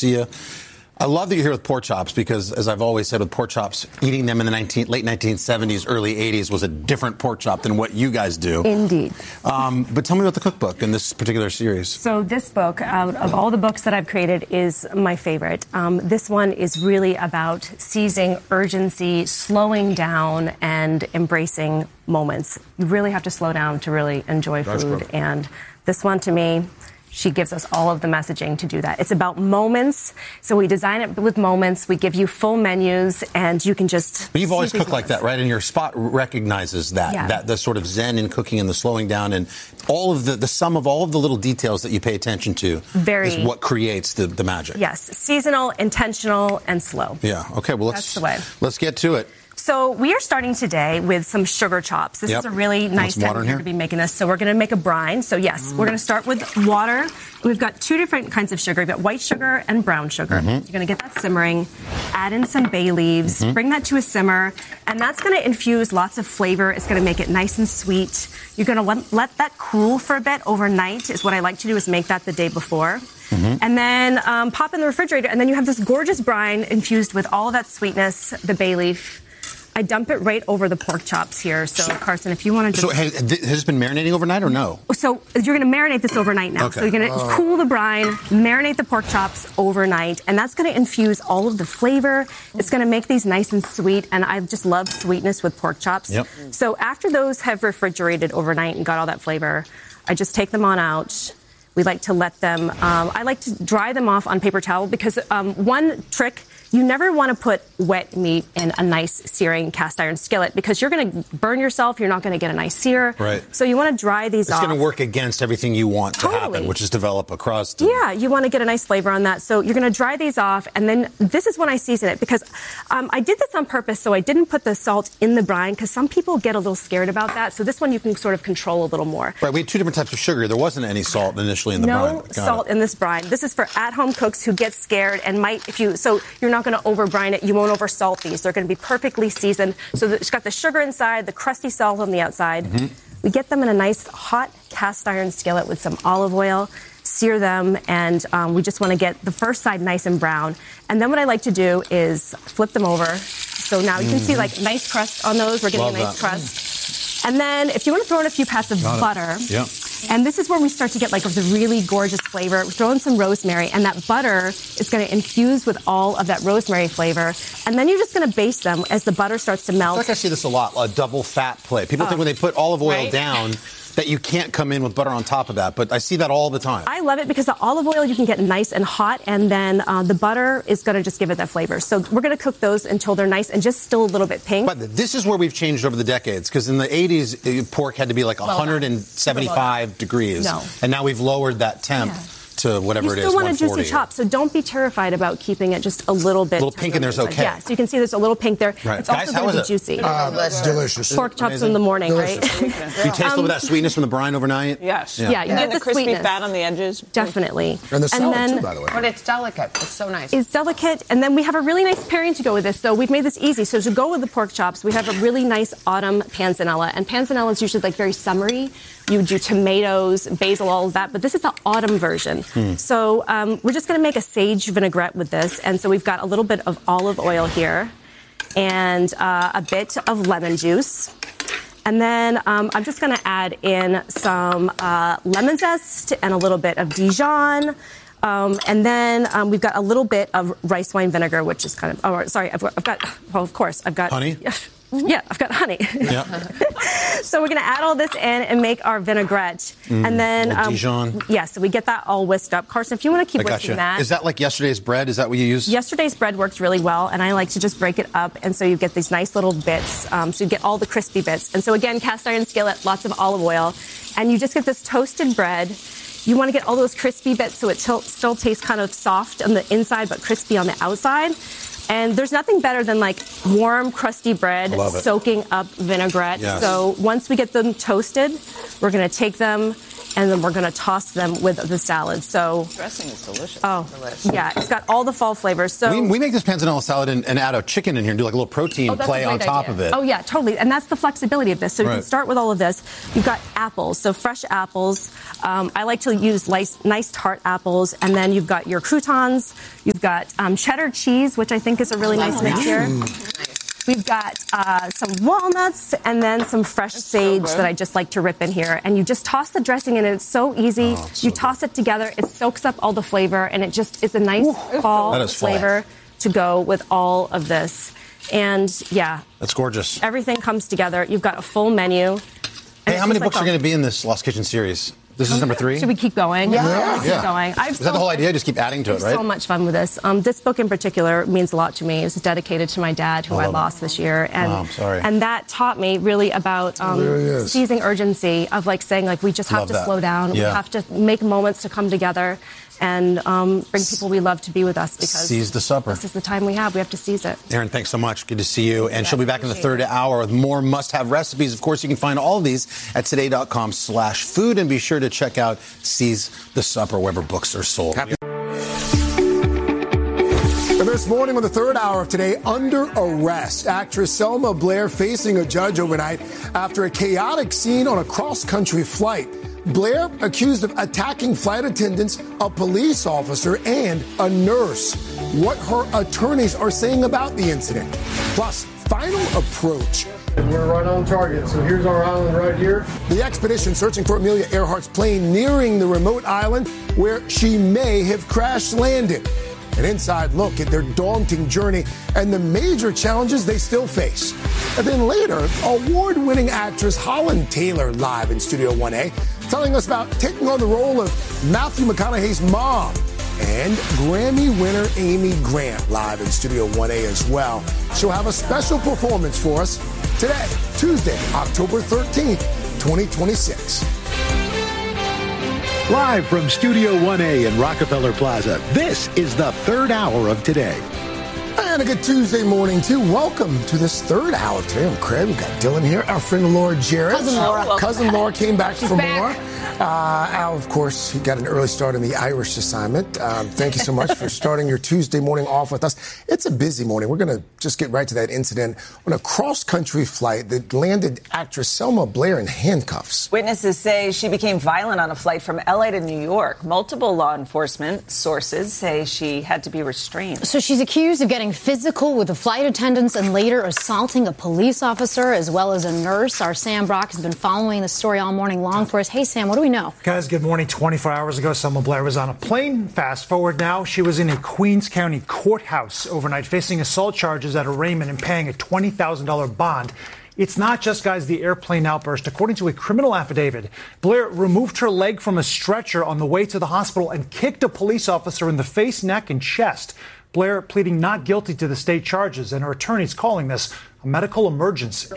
see you. I love that you're here with pork chops because, as I've always said with pork chops, eating them in the late 1970s, early 80s was a different pork chop than what you guys do. Indeed. But tell me about the cookbook in this particular series. So this book, out of all the books that I've created, is my favorite. This one is really about seizing urgency, slowing down, and embracing moments. You really have to slow down to really enjoy food. And this one, to me, she gives us all of the messaging to do that. It's about moments. So we design it with moments. We give you full menus, and you can just... But you've always cooked like that, right? And your spot recognizes that, that the sort of zen in cooking and the slowing down and all of the sum of all of the little details that you pay attention to is what creates the magic. Yes. Seasonal, intentional, and slow. Yeah. Okay. Well, that's the way. Let's get to it. So we are starting today with some sugar chops. This is a really nice time here to be making this. So we're going to make a brine. So yes, we're going to start with water. We've got two different kinds of sugar. We've got white sugar and brown sugar. You're going to get that simmering. Add in some bay leaves. Bring that to a simmer. And that's going to infuse lots of flavor. It's going to make it nice and sweet. You're going to let that cool for a bit overnight is what I like to do is make that the day before. And then pop in the refrigerator. And then you have this gorgeous brine infused with all of that sweetness, the bay leaf. I dump it right over the pork chops here. So, Carson, if you want to just... So has this been marinating overnight or no? So you're going to marinate this overnight now. Okay. So you're going to cool the brine, marinate the pork chops overnight, and that's going to infuse all of the flavor. It's going to make these nice and sweet, and I just love sweetness with pork chops. Yep. So after those have refrigerated overnight and got all that flavor, I just take them on out. We like to let them... I like to dry them off on paper towel because one trick... You never want to put wet meat in a nice searing cast iron skillet because you're going to burn yourself. You're not going to get a nice sear. Right. So you want to dry these off. It's going to work against everything you want to happen, which is develop a crust. Yeah, you want to get a nice flavor on that. So you're going to dry these off, and then this is when I season it because I did this on purpose, so I didn't put the salt in the brine because some people get a little scared about that. So this one you can sort of control a little more. Right, we had two different types of sugar. There wasn't any salt initially in the brine. No salt in this brine. This is for at-home cooks who get scared and might, so you're not going to over-brine it. You won't over-salt these. They're going to be perfectly seasoned. So it's got the sugar inside, the crusty salt on the outside. We get them in a nice hot cast iron skillet with some olive oil, sear them, and we just want to get the first side nice and brown. And then what I like to do is flip them over. So now you can see like nice crust on those. We're getting a nice crust. And then if you want to throw in a few pats of butter. Yeah. And this is where we start to get like the really gorgeous flavor. We throw in some rosemary, and that butter is going to infuse with all of that rosemary flavor. And then you're just going to baste them as the butter starts to melt. I feel like I see this a lot, a double fat plate. People think when they put olive oil down that you can't come in with butter on top of that, but I see that all the time. I love it because the olive oil you can get nice and hot, and then the butter is going to just give it that flavor. So we're going to cook those until they're nice and just still a little bit pink. But this is where we've changed over the decades, because in the 80s, pork had to be like 175 degrees. No. And now we've lowered that temp to whatever it is, 140. You still want a juicy chop, so don't be terrified about keeping it just a little bit. A little pink in there's okay. Yeah, so you can see there's a little pink there. Right. It's Guys, also going to be juicy. That's delicious. Pork chops in the morning, right? Do you taste a little bit of that sweetness from the brine overnight? Yes. Yeah, you get the crispy sweetness. fat on the edges. Definitely. And the salad, too, by the way. But it's delicate. It's so nice. It's delicate, and then we have a really nice pairing to go with this. So we've made this easy. So to go with the pork chops, we have a really nice autumn panzanella. And panzanella is usually like very summery. You do tomatoes, basil, all of that. But this is the autumn version. So we're just going to make a sage vinaigrette with this. And so we've got a little bit of olive oil here and a bit of lemon juice. And then I'm just going to add in some lemon zest and a little bit of Dijon. And then we've got a little bit of rice wine vinegar, which is kind of, oh, sorry, I've got, well, of course, I've got. Honey? Yeah, I've got honey. Yeah. So we're going to add all this in and make our vinaigrette. And then, Dijon. Yeah, so we get that all whisked up. Carson, if you want to keep whisking that. Is that like yesterday's bread? Is that what you use? Yesterday's bread works really well, and I like to just break it up, and so you get these nice little bits. So you get all the crispy bits. And so again, cast iron skillet, lots of olive oil, and you just get this toasted bread. You want to get all those crispy bits so it still tastes kind of soft on the inside but crispy on the outside. And there's nothing better than like warm, crusty bread soaking up vinaigrette. Yes. So once we get them toasted, we're going to take them and then we're going to toss them with the salad. So dressing is delicious. Oh, yeah, it's got all the fall flavors. So we make this panzanella salad and add a chicken in here and do like a little protein play on top of it. Oh, yeah, totally. And that's the flexibility of this. So you can start with all of this. You've got apples, so fresh apples. I like to use nice tart apples. And then you've got your croutons. You've got cheddar cheese, which I think is a really nice mix here. We've got some walnuts and then some fresh sage that I just like to rip in here. And you just toss the dressing in, and it's so easy. You toss it together. It soaks up all the flavor, and it just is a nice fall flavor to go with all of this. And, yeah. That's gorgeous. Everything comes together. You've got a full menu. Hey, how many books are going to be in this Lost Kitchen series? This is number 3? Should we keep going? Yeah. Keep going. Is that the whole idea? Just keep adding to it, right? So much fun with this. This book in particular means a lot to me. It was dedicated to my dad, who I lost this year. And, I'm sorry. And that taught me really about seizing urgency, of like saying, like, we just have to slow down. We have to make moments to come together and bring people we love to be with us, because seize the supper. This is the time we have. We have to seize it. Erin, thanks so much. Good to see you. And she'll be back in the third hour with more must-have recipes. Of course, you can find all of these at today.com/food, and be sure to check out Seize the Supper wherever books are sold. And this morning on the third hour of Today, under arrest. Actress Selma Blair facing a judge overnight after a chaotic scene on a cross-country flight. Blair accused of attacking flight attendants, a police officer, and a nurse. What her attorneys are saying about the incident. Plus, final approach. And we're right on target. So here's our island right here. The expedition searching for Amelia Earhart's plane nearing the remote island where she may have crash landed. An inside look at their daunting journey and the major challenges they still face. And then later, award-winning actress Holland Taylor live in Studio 1A, telling us about taking on the role of Matthew McConaughey's mom. And Grammy winner Amy Grant live in Studio 1A as well. She'll have a special performance for us today, Tuesday, October 13th, 2026. Live from Studio 1A in Rockefeller Plaza, this is the third hour of Today. And a good Tuesday morning, too. Welcome to this third hour of Today. I'm Craig. We've got Dylan here. Our friend Laura Jarrett. Cousin Laura came back for more. Al, of course, he got an early start in the Irish assignment. Thank you so much for starting your Tuesday morning off with us. It's a busy morning. We're going to just get right to that incident on a cross-country flight that landed actress Selma Blair in handcuffs. Witnesses say she became violent on a flight from L.A. to New York. Multiple law enforcement sources say she had to be restrained. So she's accused of getting physical with the flight attendants and later assaulting a police officer as well as a nurse. Our Sam Brock has been following the story all morning long for us. Hey, Sam, what do we know? Guys, good morning. 24 hours ago, Selma Blair was on a plane. Fast forward now, she was in a Queens County courthouse overnight facing assault charges at arraignment and paying a $20,000 bond. It's not just, guys, the airplane outburst. According to a criminal affidavit, Blair removed her leg from a stretcher on the way to the hospital and kicked a police officer in the face, neck, and chest. Blair pleading not guilty to the state charges, and her attorneys calling this a medical emergency.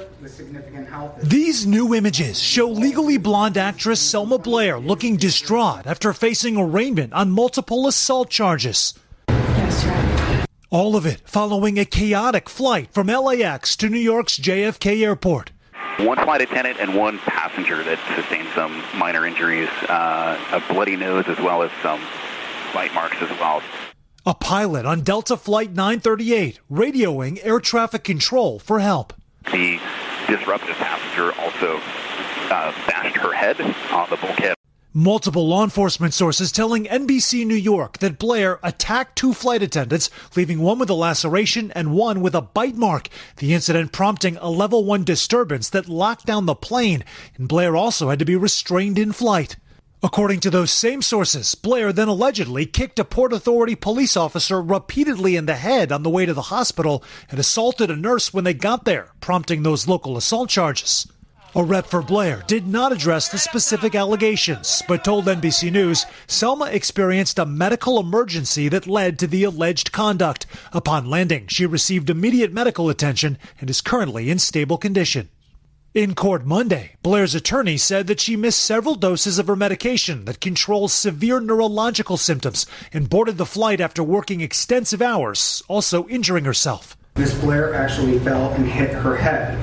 These new images show legally blonde actress Selma Blair looking distraught after facing arraignment on multiple assault charges. Yes, right. All of it following a chaotic flight from LAX to New York's JFK Airport. One flight attendant and one passenger that sustained some minor injuries, a bloody nose as well as some bite marks as well. A pilot on Delta Flight 938 radioing air traffic control for help. The disruptive passenger also bashed her head on the bulkhead. Multiple law enforcement sources telling NBC New York that Blair attacked two flight attendants, leaving one with a laceration and one with a bite mark. The incident prompting a level 1 disturbance that locked down the plane, and Blair also had to be restrained in flight. According to those same sources, Blair then allegedly kicked a Port Authority police officer repeatedly in the head on the way to the hospital and assaulted a nurse when they got there, prompting those local assault charges. A rep for Blair did not address the specific allegations, but told NBC News Selma experienced a medical emergency that led to the alleged conduct. Upon landing, she received immediate medical attention and is currently in stable condition. In court Monday, Blair's attorney said that she missed several doses of her medication that controls severe neurological symptoms and boarded the flight after working extensive hours, also injuring herself. Miss Blair actually fell and hit her head.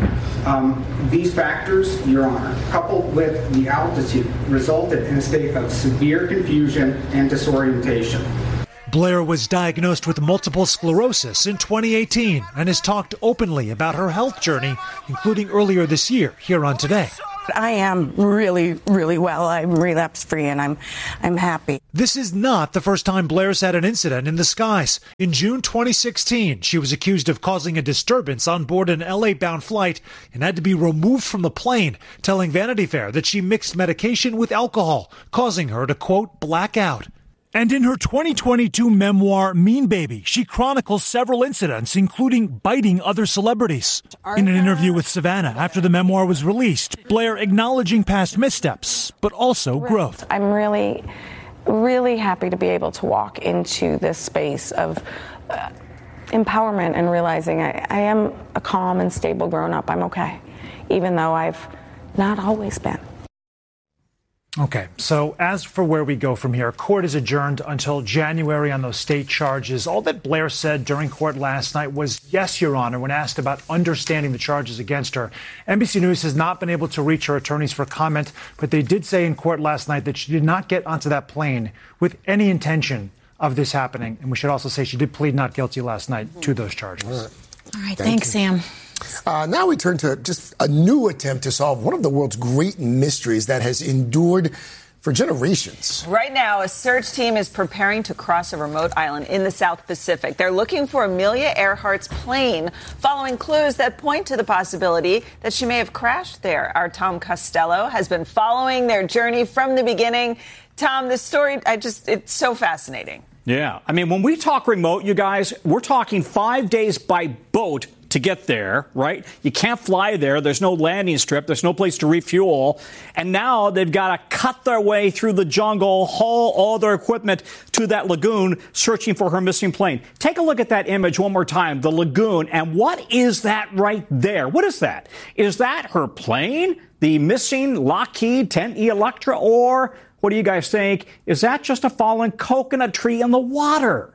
These factors, Your Honor, coupled with the altitude, resulted in a state of severe confusion and disorientation. Blair was diagnosed with multiple sclerosis in 2018 and has talked openly about her health journey, including earlier this year, here on Today. I am really, really well. I'm relapse-free, and I'm happy. This is not the first time Blair's had an incident in the skies. In June 2016, she was accused of causing a disturbance on board an LA-bound flight and had to be removed from the plane, telling Vanity Fair that she mixed medication with alcohol, causing her to, quote, black out. And in her 2022 memoir, Mean Baby, she chronicles several incidents, including biting other celebrities. In an interview with Savannah after the memoir was released, Blair acknowledging past missteps, but also growth. I'm really, really happy to be able to walk into this space of empowerment and realizing I am a calm and stable grown-up. I'm okay, even though I've not always been. Okay, so as for where we go from here, court is adjourned until January on those state charges. All that Blair said during court last night was, yes, Your Honor, when asked about understanding the charges against her. NBC News has not been able to reach her attorneys for comment, but they did say in court last night that she did not get onto that plane with any intention of this happening. And we should also say she did plead not guilty last night to those charges. All right, thanks, Sam. Now we turn to just a new attempt to solve one of the world's great mysteries that has endured for generations. Right now, a search team is preparing to cross a remote island in the South Pacific. They're looking for Amelia Earhart's plane, following clues that point to the possibility that she may have crashed there. Our Tom Costello has been following their journey from the beginning. Tom, this story, it's so fascinating. Yeah. I mean, when we talk remote, you guys, we're talking 5 days by boat to get there, right? You can't fly there. There's no landing strip. There's no place to refuel. And now they've got to cut their way through the jungle, haul all their equipment to that lagoon, searching for her missing plane. Take a look at that image one more time, the lagoon. And what is that right there? What is that? Is that her plane, the missing Lockheed 10E Electra, or what do you guys think? Is that just a fallen coconut tree in the water?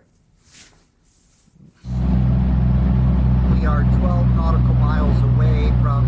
We are 12 nautical miles away from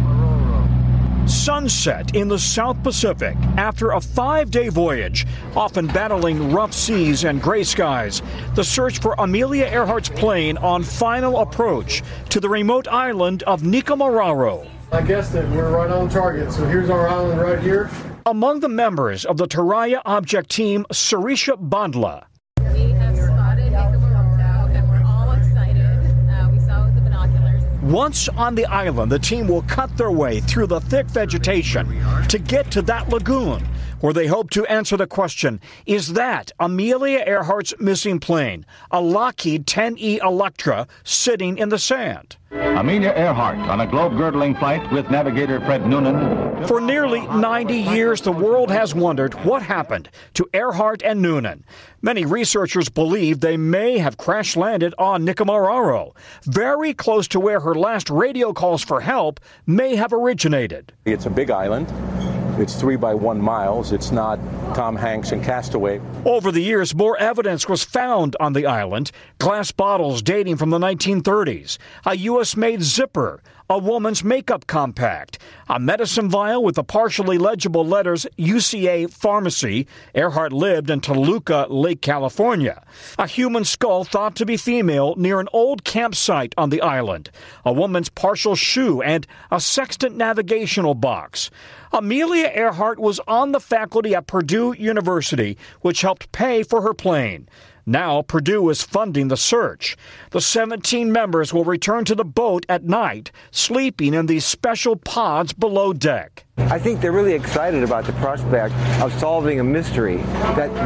Nikumaroro. Sunset in the South Pacific after a 5-day voyage, often battling rough seas and gray skies. The search for Amelia Earhart's plane on final approach to the remote island of Nikumaroro. I guessed it. We're right on target. So here's our island right here. Among the members of the Taraya Object Team, Sarisha Bandla. We have spotted Nikumaroro, and we're all excited. We saw it with the binoculars. Once on the island, the team will cut their way through the thick vegetation to get to that lagoon, where they hope to answer the question, is that Amelia Earhart's missing plane, a Lockheed 10E Electra, sitting in the sand? Amelia Earhart on a globe-girdling flight with navigator Fred Noonan. For nearly 90 years, the world has wondered what happened to Earhart and Noonan. Many researchers believe they may have crash-landed on Nikumaroro, very close to where her last radio calls for help may have originated. It's a big island. It's 3 by 1 miles. It's not Tom Hanks and Castaway. Over the years, more evidence was found on the island. Glass bottles dating from the 1930s, a U.S.-made zipper, a woman's makeup compact, a medicine vial with the partially legible letters UCA Pharmacy. Earhart lived in Toluca, Lake California. A human skull thought to be female near an old campsite on the island. A woman's partial shoe and a sextant navigational box. Amelia Earhart was on the faculty at Purdue University, which helped pay for her plane. Now Purdue is funding the search. The 17 members will return to the boat at night, sleeping in these special pods below deck. I think they're really excited about the prospect of solving a mystery that's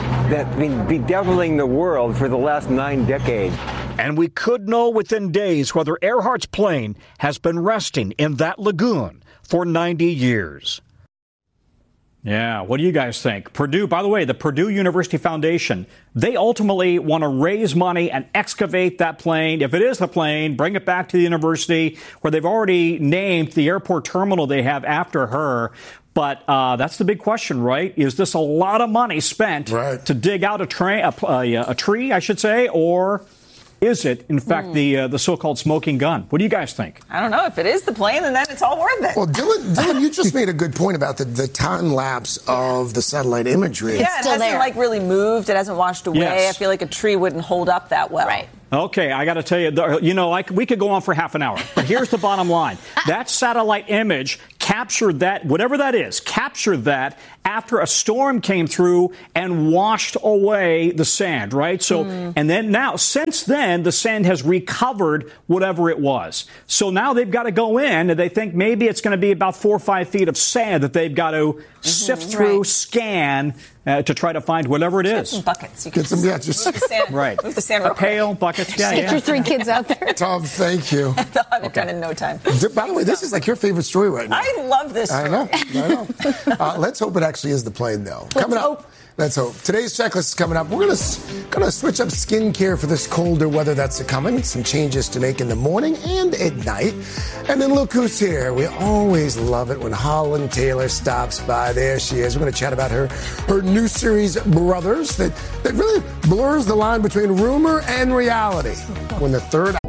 been bedeviling the world for the last 9 decades. And we could know within days whether Earhart's plane has been resting in that lagoon for 90 years. Yeah, what do you guys think? Purdue, by the way, the Purdue University Foundation, they ultimately want to raise money and excavate that plane. If it is the plane, bring it back to the university where they've already named the airport terminal they have after her. But that's the big question, right? Is this a lot of money spent to dig out a tree, I should say, or is it, in fact, the so-called smoking gun? What do you guys think? I don't know. If it is the plane, then it's all worth it. Well, Dylan, you just made a good point about the time lapse of the satellite imagery. Yeah, it hasn't really moved. It hasn't washed away. Yes. I feel like a tree wouldn't hold up that well. Right. Okay, I got to tell you, we could go on for half an hour, but here's the bottom line. That satellite image captured that, whatever that is, captured that after a storm came through and washed away the sand, right? So, and then now, since then, the sand has recovered whatever it was. So now they've got to go in, and they think maybe it's going to be about 4 or 5 feet of sand that they've got to sift through, scan, to try to find whatever it is. Get some buckets. You can just move the sand, move the sand real quick. Pail, buckets, Get your 3 kids out there. Tom, thank you. They'll have it done in no time. By the way, this is like your favorite story right now. I love this story. I know. Let's hope it actually is the plane, though. Coming up. Let's hope. Today's checklist is coming up. We're gonna switch up skincare for this colder weather that's coming. Some changes to make in the morning and at night. And then look who's here. We always love it when Holland Taylor stops by. There she is. We're going to chat about her new series, Brothers, that really blurs the line between rumor and reality. When the third